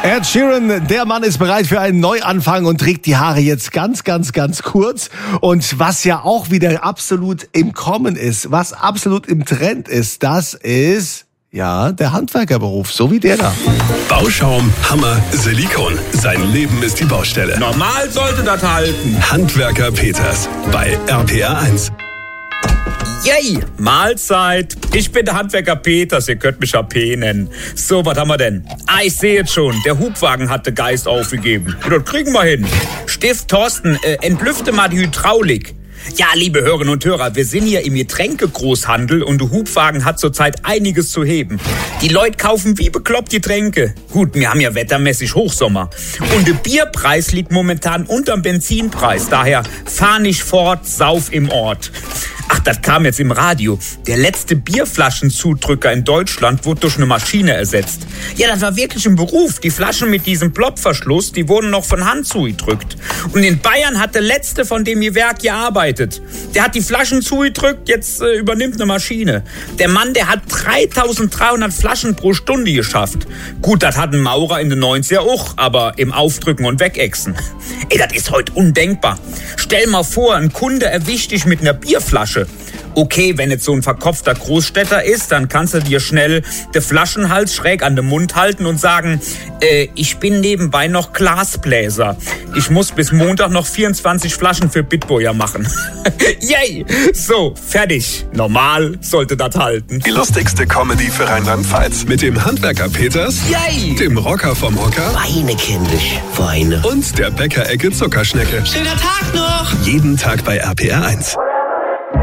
Ed Sheeran, der Mann ist bereit für einen Neuanfang und trägt die Haare jetzt ganz, ganz, ganz kurz. Und was ja auch wieder absolut im Kommen ist, was absolut im Trend ist, das ist, ja, der Handwerkerberuf, so wie der da. Bauschaum, Hammer, Silikon. Sein Leben ist die Baustelle. Normal sollte das halten. Handwerker Peters bei RPR 1. Yay, Mahlzeit. Ich bin der Handwerker Peters, ihr könnt mich AP nennen. So, was haben wir denn? Ich sehe jetzt schon, der Hubwagen hat den Geist aufgegeben. Das kriegen wir hin. Stift Thorsten, entlüfte mal die Hydraulik. Ja, liebe Hörerinnen und Hörer, wir sind hier im Getränkegroßhandel und der Hubwagen hat zurzeit einiges zu heben. Die Leute kaufen wie bekloppt die Tränke. Gut, wir haben ja wettermäßig Hochsommer. Und der Bierpreis liegt momentan unterm Benzinpreis. Daher fahr nicht fort, sauf im Ort. Ach, das kam jetzt im Radio. Der letzte Bierflaschenzudrücker in Deutschland wurde durch eine Maschine ersetzt. Ja, das war wirklich ein Beruf. Die Flaschen mit diesem Plopverschluss, die wurden noch von Hand zugedrückt. Und in Bayern hat der letzte von dem Gewerk gearbeitet. Der hat die Flaschen zugedrückt, jetzt übernimmt eine Maschine. Der Mann, der hat 3300 Flaschen pro Stunde geschafft. Gut, das hat ein Maurer in den 90er auch, aber im Aufdrücken und Wegexen. Ey, das ist heute undenkbar. Stell mal vor, ein Kunde erwischt dich mit einer Bierflasche. Okay, wenn jetzt so ein verkopfter Großstädter ist, dann kannst du dir schnell den Flaschenhals schräg an den Mund halten und sagen, ich bin nebenbei noch Glasbläser. Ich muss bis Montag noch 24 Flaschen für Bitburger machen. Yay! So, fertig. Normal sollte das halten. Die lustigste Comedy für Rheinland-Pfalz. Mit dem Handwerker Peters, Yay! dem Rocker vom Hocker Weine, kindisch, Weine. und der Bäckerecke Zuckerschnecke. Schöner Tag noch! Jeden Tag bei RPR 1.